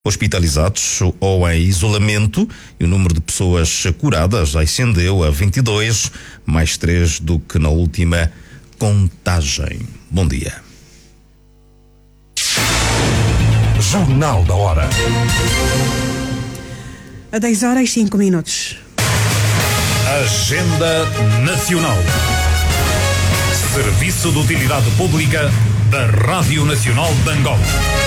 hospitalizados ou em isolamento, e o número de pessoas curadas ascendeu a 22, mais 3 do que na última contagem. Bom dia. Jornal da Hora. A 10h05. Agenda Nacional. Serviço de Utilidade Pública da Rádio Nacional de Angola.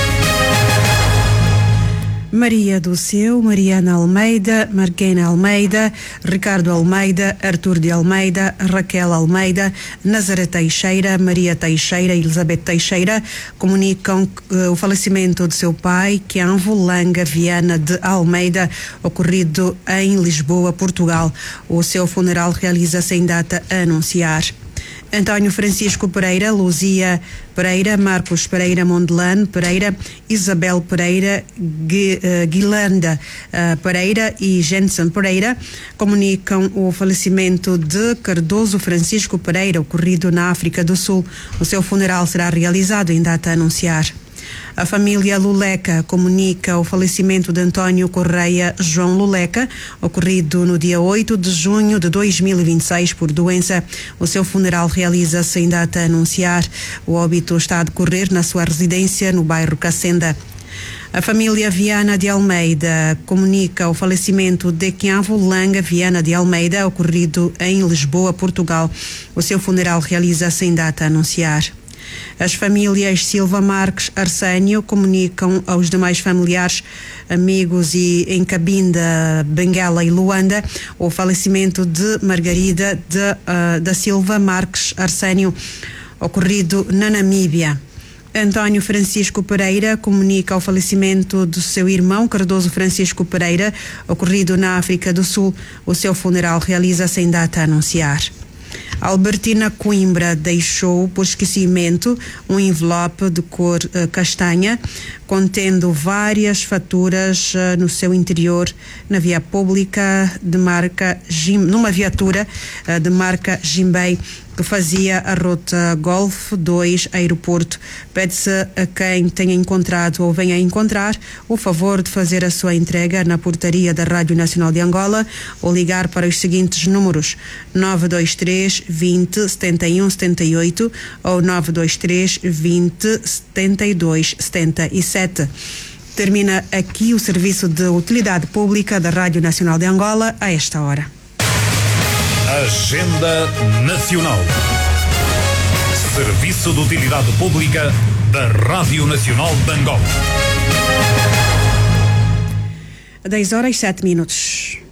Maria do Céu, Mariana Almeida, Marquena Almeida, Ricardo Almeida, Artur de Almeida, Raquel Almeida, Nazaré Teixeira, Maria Teixeira e Elizabeth Teixeira comunicam o falecimento de seu pai, Kianvo Langa Viana de Almeida, ocorrido em Lisboa, Portugal. O seu funeral realiza-se em data a anunciar. António Francisco Pereira, Luzia Pereira, Marcos Pereira, Mondelano Pereira, Isabel Pereira, Guilanda Pereira e Jensen Pereira comunicam o falecimento de Cardoso Francisco Pereira, ocorrido na África do Sul. O seu funeral será realizado em data a anunciar. A família Luleca comunica o falecimento de António Correia João Luleca, ocorrido no dia 8 de junho de 2026 por doença. O seu funeral realiza-se em data a anunciar. O óbito está a decorrer na sua residência no bairro Cacenda. A família Viana de Almeida comunica o falecimento de Kianvo Langa Viana de Almeida, ocorrido em Lisboa, Portugal. O seu funeral realiza-se em data a anunciar. As famílias Silva Marques Arsénio comunicam aos demais familiares, amigos e em Cabinda, Benguela e Luanda o falecimento de Margarida da Silva Marques Arsénio, ocorrido na Namíbia. António Francisco Pereira comunica o falecimento do seu irmão Cardoso Francisco Pereira, ocorrido na África do Sul. O seu funeral realiza-se em data a anunciar. Albertina Coimbra deixou por esquecimento um envelope de cor castanha contendo várias faturas no seu interior na via pública numa viatura de marca Jimbei que fazia a rota Golf 2 aeroporto. Pede-se a quem tenha encontrado ou venha a encontrar o favor de fazer a sua entrega na portaria da Rádio Nacional de Angola ou ligar para os seguintes números: 923 20 71 78 ou 923 20 72 77. Termina aqui o serviço de utilidade pública da Rádio Nacional de Angola a esta hora. Agenda Nacional. Serviço de Utilidade Pública da Rádio Nacional de Angola. 10h07.